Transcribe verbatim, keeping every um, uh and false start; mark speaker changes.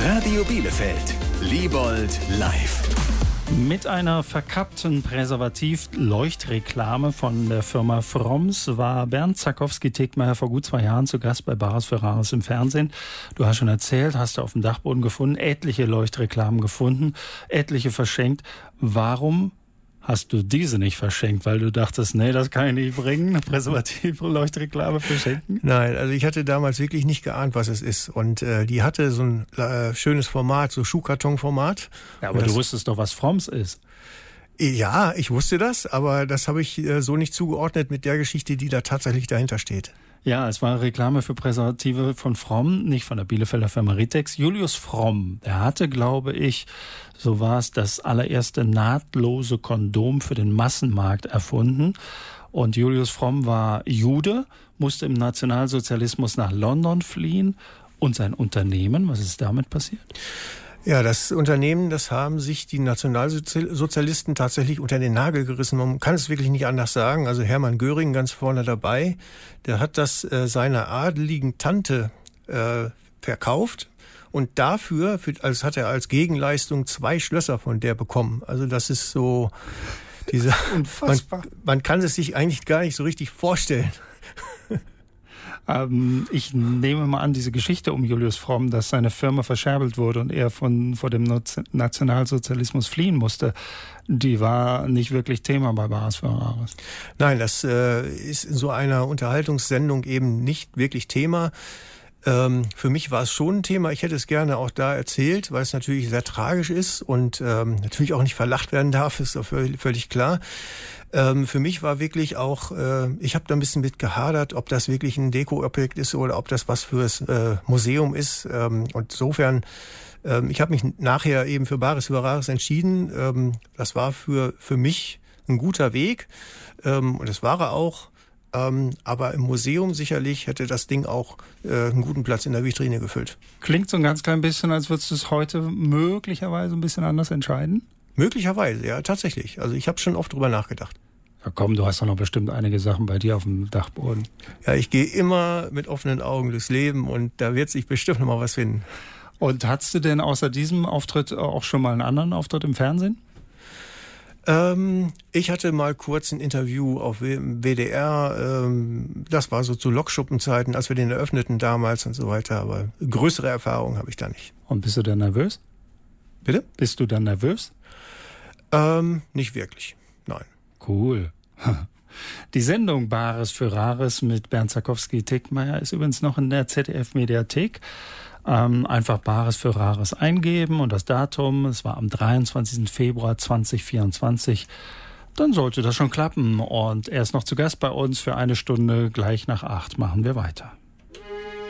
Speaker 1: Radio Bielefeld, Liebold live.
Speaker 2: Mit einer verkappten Präservativ-Leuchtreklame von der Firma Fromms war Bernd Zakowski-Tegmayr vor gut zwei Jahren zu Gast bei Bares für Rares im Fernsehen. Du hast schon erzählt, hast du auf dem Dachboden gefunden, etliche Leuchtreklamen gefunden, etliche verschenkt. Warum hast du diese nicht verschenkt? Weil du dachtest, nee, das kann ich nicht bringen, eine Präservativ-Leuchtreklame verschenken?
Speaker 3: Nein, also ich hatte damals wirklich nicht geahnt, was es ist. Und äh, die hatte so ein äh, schönes Format, so Schuhkartonformat.
Speaker 2: Ja, aber
Speaker 3: das,
Speaker 2: du wusstest doch, was Fromms ist.
Speaker 3: Ja, ich wusste das, aber das habe ich äh, so nicht zugeordnet mit der Geschichte, die da tatsächlich dahinter steht.
Speaker 2: Ja, es war Reklame für Präservative von Fromm, nicht von der Bielefelder Firma Ritex. Julius Fromm, der hatte, glaube ich, so war es, das allererste nahtlose Kondom für den Massenmarkt erfunden. Und Julius Fromm war Jude, musste im Nationalsozialismus nach London fliehen. Und sein Unternehmen, was ist damit passiert?
Speaker 3: Ja, das Unternehmen, das haben sich die Nationalsozialisten tatsächlich unter den Nagel gerissen. Man kann es wirklich nicht anders sagen. Also Hermann Göring ganz vorne dabei, der hat das äh, seiner adeligen Tante äh, verkauft. Und dafür, für, also hat er als Gegenleistung zwei Schlösser von der bekommen. Also das ist so, diese,
Speaker 2: unfassbar.
Speaker 3: Man, man kann es sich eigentlich gar nicht so richtig vorstellen.
Speaker 2: Ähm, ich nehme mal an, diese Geschichte um Julius Fromm, dass seine Firma verscherbelt wurde und er von vor dem Nationalsozialismus fliehen musste, die war nicht wirklich Thema bei Bares für Rares.
Speaker 3: Nein, das äh, ist in so einer Unterhaltungssendung eben nicht wirklich Thema. Ähm, für mich war es schon ein Thema. Ich hätte es gerne auch da erzählt, weil es natürlich sehr tragisch ist und ähm, natürlich auch nicht verlacht werden darf, ist doch völlig, völlig klar. Ähm, für mich war wirklich auch, äh, ich habe da ein bisschen mit gehadert, ob das wirklich ein Deko-Objekt ist oder ob das was fürs äh, Museum ist. Ähm, und insofern, ähm, ich habe mich nachher eben für Bares für Rares entschieden. Ähm, das war für für mich ein guter Weg ähm, und das war er auch. Ähm, aber im Museum sicherlich hätte das Ding auch äh, einen guten Platz in der Vitrine gefüllt.
Speaker 2: Klingt so ein ganz klein bisschen, als würdest du es heute möglicherweise ein bisschen anders entscheiden?
Speaker 3: Möglicherweise, ja, tatsächlich. Also ich habe schon oft drüber nachgedacht.
Speaker 2: Ja komm, du hast doch noch bestimmt einige Sachen bei dir auf dem Dachboden.
Speaker 3: Ja, ich gehe immer mit offenen Augen durchs Leben und da wird sich bestimmt noch mal was finden.
Speaker 2: Und hattest du denn außer diesem Auftritt auch schon mal einen anderen Auftritt im Fernsehen?
Speaker 3: Ähm, ich hatte mal kurz ein Interview auf W D R, ähm, das war so zu Lokschuppenzeiten, als wir den eröffneten damals und so weiter, aber größere Erfahrungen habe ich da nicht.
Speaker 2: Und bist du dann nervös?
Speaker 3: Bitte?
Speaker 2: Bist du dann nervös?
Speaker 3: Ähm, nicht wirklich, nein.
Speaker 2: Cool. Die Sendung Bares für Rares mit Bernd Zakowski-Tegmayr ist übrigens noch in der Z D F-Mediathek. Ähm, einfach Bares für Rares eingeben und das Datum, es war am dreiundzwanzigsten Februar zweitausendvierundzwanzig. Dann sollte das schon klappen. Und er ist noch zu Gast bei uns für eine Stunde. Gleich nach acht machen wir weiter.